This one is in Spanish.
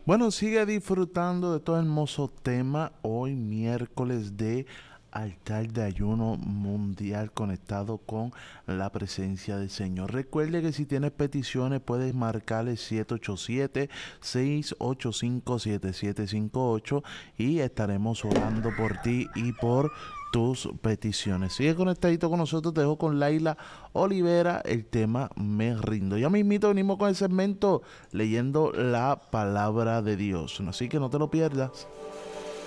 Bueno, sigue disfrutando de todo hermoso tema hoy miércoles de altar de ayuno mundial conectado con la presencia del Señor. Recuerde que si tienes peticiones puedes marcarle 787-685-7758 y estaremos orando por ti y por tus peticiones. Sigue conectadito con nosotros, te dejo con Laila Olivera, el tema Me Rindo. Ya mismito venimos con el segmento leyendo la palabra de Dios, así que no te lo pierdas.